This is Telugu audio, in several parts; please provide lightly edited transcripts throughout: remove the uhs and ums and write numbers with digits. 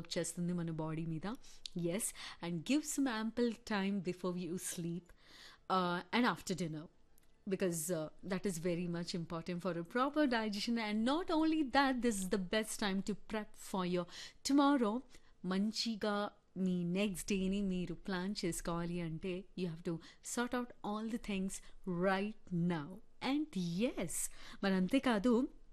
వర్క్ చేస్తుంది మన బాడీ మీద. Yes, and give some ample time before you sleep and after dinner, because that is very much important for a proper digestion. And not only that, this is the best time to prep for your tomorrow. మంచిగా మీ నెక్స్ట్ డేని మీరు ప్లాన్ చేసుకోవాలి అంటే you have to sort out all the things right now. And yes, మరి అంతేకాదు,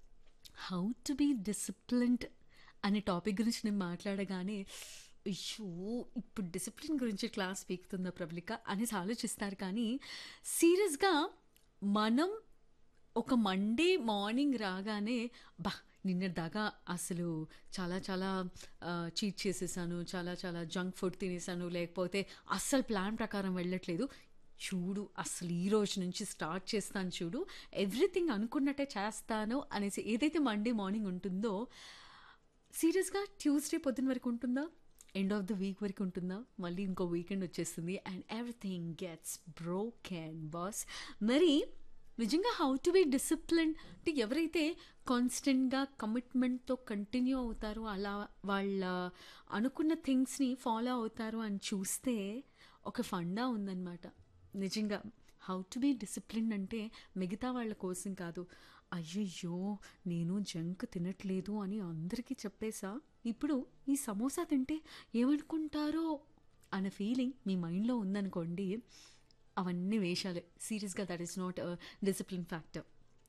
హౌ టు బీ డిసిప్లిన్డ్ అనే టాపిక్ గురించి నేను మాట్లాడగానే అయ్యో ఇప్పుడు డిసిప్లిన్ గురించి క్లాస్ పీకుతుందా ప్రబలిక అనేసి ఆలోచిస్తారు. కానీ సీరియస్గా మనం ఒక మండే మార్నింగ్ రాగానే బా నిన్నటిదాకా అసలు చాలా చాలా చీట్ చేసేసాను, చాలా చాలా జంక్ ఫుడ్ తినేసాను, లేకపోతే అస్సలు ప్లాన్ ప్రకారం వెళ్ళట్లేదు, చూడు అసలు ఈ రోజు నుంచి స్టార్ట్ చేస్తాను, చూడు ఎవ్రీథింగ్ అనుకున్నట్టే చేస్తాను అనేసి ఏదైతే మండే మార్నింగ్ ఉంటుందో, సీరియస్గా ట్యూస్డే పొద్దున్న వరకు ఉంటుందా, ఎండ్ ఆఫ్ ద వీక్ వరకు ఉంటుందా, మళ్ళీ ఇంకో వీకెండ్ వచ్చేస్తుంది and everything gets broken boss. మరి నిజంగా హౌ టు బీ డిసిప్లిన్ అంటే ఎవరైతే కాన్స్టెంట్గా కమిట్మెంట్తో కంటిన్యూ అవుతారో, అలా వాళ్ళ అనుకున్న థింగ్స్ని ఫాలో అవుతారు అని చూస్తే ఒక ఫండా ఉందన్నమాట. నిజంగా హౌ టు బీ డిసిప్లిన్ అంటే మిగతా వాళ్ళ కోసం కాదు, అయ్యయ్యో నేను జంక్ తినట్లేదు అని అందరికీ చెప్పేసా, ఇప్పుడు ఈ సమోసా తింటే ఏమనుకుంటారో అన్న ఫీలింగ్ మీ మైండ్లో ఉందనుకోండి, అవన్నీ వేషాలే. సీరియస్గా that is not discipline factor.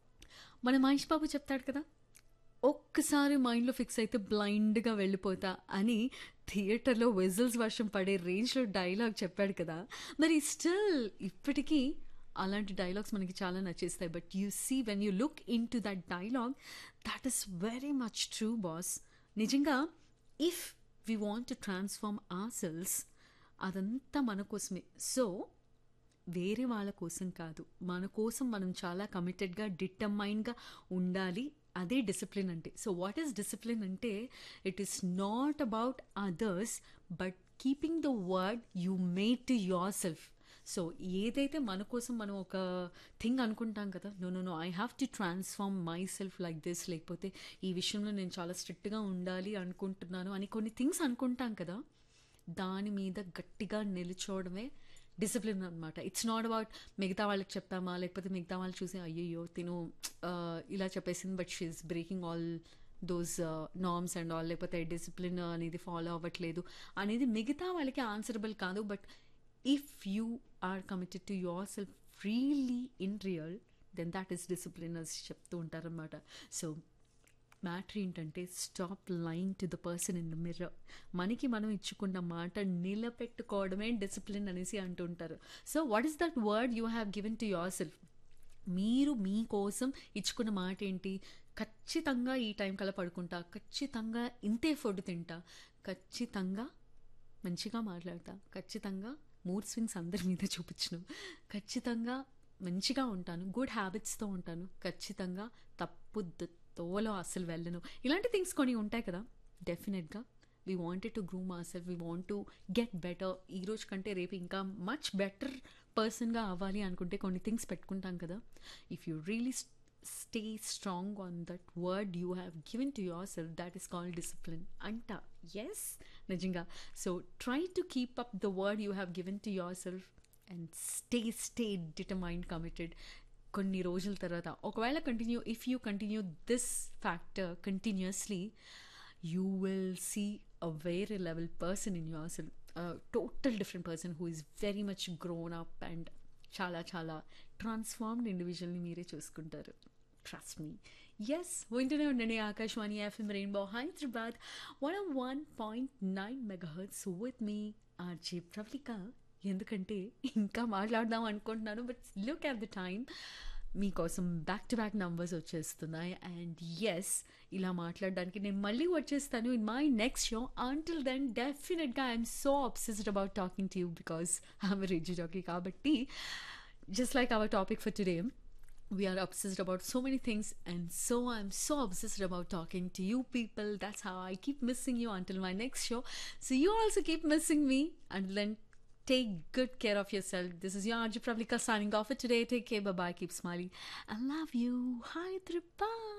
మన మహేష్ బాబు చెప్తాడు కదా, ఒక్కసారి మైండ్లో ఫిక్స్ అయితే బ్లైండ్గా వెళ్ళిపోతా అని థియేటర్లో విజిల్స్ వర్షం పడే రేంజ్లో డైలాగ్ చెప్పాడు కదా. మరి స్టిల్ ఇప్పటికీ అలాంటి డైలాగ్స్ మనకి చాలా నచ్చేస్తాయి. But you see when you look in to that dialogue, that is very much true boss. నిజంగా if we want to transform hour cells, అదంతా మన కోసమే. సో వేరే వాళ్ళ కోసం కాదు, మన కోసం మనం చాలా కమిటెడ్గా డిటర్మైన్డ్గా ఉండాలి. అదే డిసిప్లిన్ అంటే. సో వాట్ ఈస్ డిసిప్లిన్ అంటే, it is not about others but keeping the word you made to your self. So ఏదైతే మన కోసం మనం ఒక థింగ్ అనుకుంటాం కదా, no no no I have to transform my self like this, లేకపోతే ఈ విషయంలో నేను చాలా స్ట్రిక్ట్గా ఉండాలి అనుకుంటున్నాను అని కొన్ని థింగ్స్ అనుకుంటాం కదా, దాని మీద గట్టిగా నిలుచోవడమే డిసిప్లిన్ అనమాట. ఇట్స్ నాట్ అబౌట్ మిగతా వాళ్ళకి చెప్పామా, లేకపోతే మిగతా వాళ్ళు చూసి అయ్యయ్యో తిను ఇలా చెప్పేసింది but she is breaking all those norms and all, లేకపోతే డిసిప్లిన్ అనేది ఫాలో అవ్వట్లేదు అనేది మిగతా వాళ్ళకి ఆన్సరబుల్ కాదు. But if you are committed to your self really in real, then that is discipline అని చెప్తూ ఉంటారనమాట. సో మ్యాటర్ ఏంటంటే, stop lying to the person in the mirror. మనకి మనం ఇచ్చుకున్న మాట నిలబెట్టుకోవడమే డిసిప్లిన్ అనేసి అంటుంటారు. So what is that word you have given to your self? మీరు మీకోసం ఇచ్చుకున్న మాట ఏంటి? ఖచ్చితంగా ఈ టైం కల్లా పడుకుంటా, ఖచ్చితంగా ఇంతే ఫుడ్ తింటా, ఖచ్చితంగా మంచిగా మాట్లాడతా, ఖచ్చితంగా మూడ్ స్వింగ్స్ అందరి మీద చూపించను, ఖచ్చితంగా మంచిగా ఉంటాను, గుడ్ హ్యాబిట్స్తో ఉంటాను, ఖచ్చితంగా తోలో అస్సలు వెళ్ళను. ఇలాంటి థింగ్స్ కొన్ని ఉంటాయి కదా. డెఫినెట్గా we wanted to groom our self, we want to get better. ఈ రోజు కంటే రేపు ఇంకా మచ్ బెటర్ పర్సన్గా అవ్వాలి అనుకుంటే కొన్ని థింగ్స్ పెట్టుకుంటాం కదా. If you really stay strong on that word you have given to your self, that is called discipline అంట. ఎస్, నిజంగా. So try to keep up the word you have given to your self and stay determined, committed. కొన్ని రోజుల తర్వాత ఒకవేళ if you continue this factor continuously, you will see a వేరే level person in your self, total different person who is very much grown up and చాలా చాలా ట్రాన్స్ఫార్మ్డ్ ఇండివిజువల్ని మీరే చూసుకుంటారు. Trust me. ఎస్, వింటూనే ఉండండి Akashvani FM rainbow Hyderabad 101.9 megahertz with me RJ Pravalika. ఎందుకంటే ఇంకా మాట్లాడదాం అనుకుంటున్నాను, but look at the time, మీకోసం బ్యాక్ టు బ్యాక్ నంబర్స్ వచ్చేస్తున్నాయి. అండ్ ఎస్, ఇలా మాట్లాడడానికి నేను మళ్ళీ వచ్చేస్తాను in my next show. Until then డెఫినెట్గా I'm so obsessed about talking to you because I'm radio jockey. కాబట్టి just like our topic for today, we are obsessed about so many things, and so I'm so obsessed about talking to you people. That's how I keep missing you until my next show. So you also keep missing me, and then take good care of yourself. This is your Arju Pravlika signing off for today. Take care, bye bye, keep smiling, I love you. Hyderabad.